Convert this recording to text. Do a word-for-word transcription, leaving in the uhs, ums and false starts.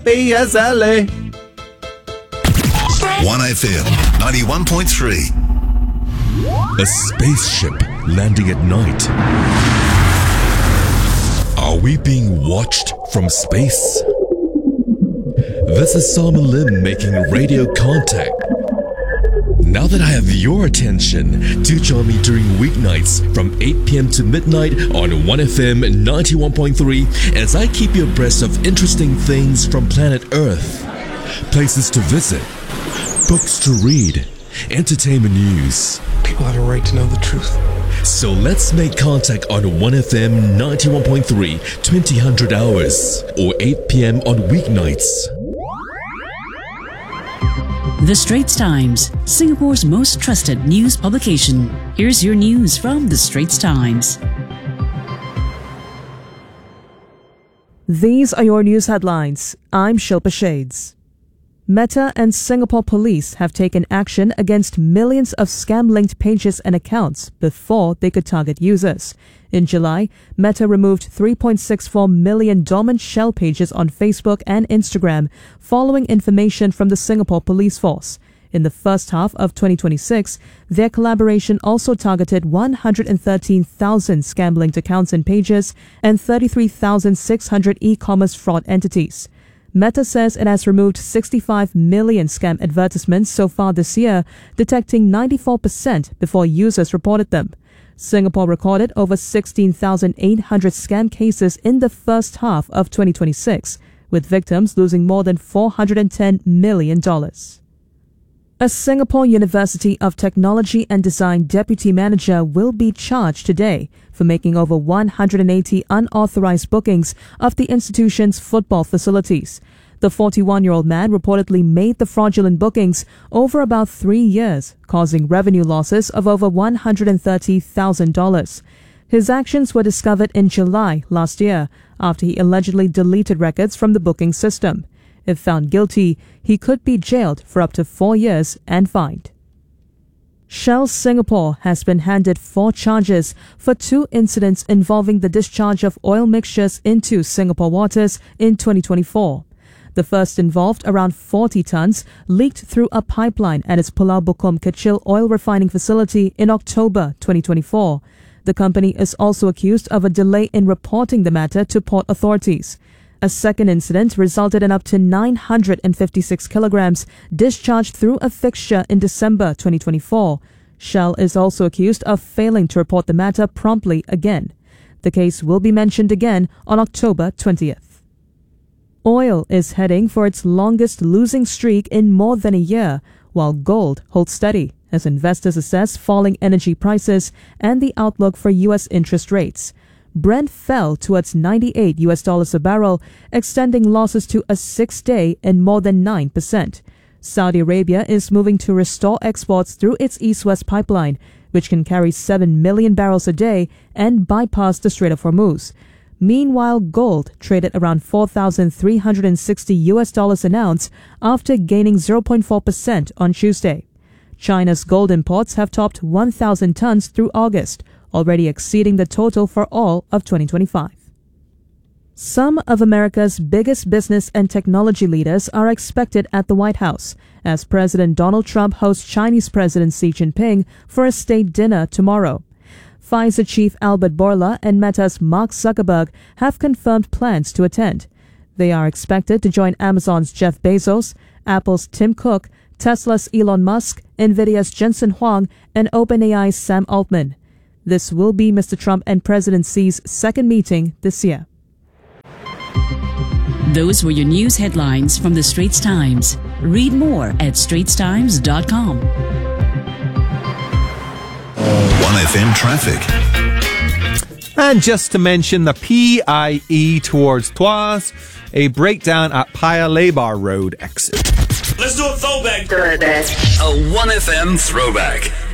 happy as L A. one F M ninety-one point three. A spaceship landing at night. Are we being watched from space? This is Simon Lim making radio contact. Now that I have your attention, do join me during weeknights from eight p.m. to midnight on one F M ninety-one point three as I keep you abreast of interesting things from planet Earth. Places to visit, books to read, entertainment news. People have a right to know the truth. So let's make contact on one F M ninety-one point three, twenty hundred hours, or eight p.m. on weeknights. The Straits Times, Singapore's most trusted news publication. Here's your news from The Straits Times. These are your news headlines. I'm Shilpa Shades. Meta and Singapore police have taken action against millions of scam-linked pages and accounts before they could target users. In July, Meta removed three point six four million dormant shell pages on Facebook and Instagram following information from the Singapore police force. In the first half of twenty twenty-six, their collaboration also targeted one hundred thirteen thousand scam-linked accounts and pages and thirty-three thousand six hundred e-commerce fraud entities. Meta says it has removed sixty-five million scam advertisements so far this year, detecting ninety-four percent before users reported them. Singapore recorded over sixteen thousand eight hundred scam cases in the first half of twenty twenty-six, with victims losing more than four hundred ten million dollars. A Singapore University of Technology and Design deputy manager will be charged today for making over one hundred eighty unauthorized bookings of the institution's football facilities. The forty-one-year-old man reportedly made the fraudulent bookings over about three years, causing revenue losses of over one hundred thirty thousand dollars. His actions were discovered in July last year after he allegedly deleted records from the booking system. If found guilty, he could be jailed for up to four years and fined. Shell Singapore has been handed four charges for two incidents involving the discharge of oil mixtures into Singapore waters in twenty twenty-four. The first involved around forty tons leaked through a pipeline at its Pulau Bukom Kecil oil refining facility in October twenty twenty-four. The company is also accused of a delay in reporting the matter to port authorities. A second incident resulted in up to nine hundred fifty-six kilograms discharged through a fixture in December twenty twenty-four. Shell is also accused of failing to report the matter promptly again. The case will be mentioned again on October twentieth. Oil is heading for its longest losing streak in more than a year, while gold holds steady as investors assess falling energy prices and the outlook for U S interest rates. Brent fell towards ninety-eight U S dollars a barrel, extending losses to a six-day and more than nine percent. Saudi Arabia is moving to restore exports through its East-West pipeline, which can carry seven million barrels a day and bypass the Strait of Hormuz. Meanwhile, gold traded around four thousand three hundred sixty U S dollars an ounce after gaining zero point four percent on Tuesday. China's gold imports have topped one thousand tons through August, already exceeding the total for all of twenty twenty-five. Some of America's biggest business and technology leaders are expected at the White House as President Donald Trump hosts Chinese President Xi Jinping for a state dinner tomorrow. Pfizer chief Albert Bourla and Meta's Mark Zuckerberg have confirmed plans to attend. They are expected to join Amazon's Jeff Bezos, Apple's Tim Cook, Tesla's Elon Musk, Nvidia's Jensen Huang, and OpenAI's Sam Altman. This will be Mister Trump and President Xi's second meeting this year. Those were your news headlines from The Straits Times. Read more at straits times dot com. one F M traffic. And just to mention the P I E towards Tuas, a breakdown at Paya Lebar Road exit. Let's do a throwback. A one F M throwback.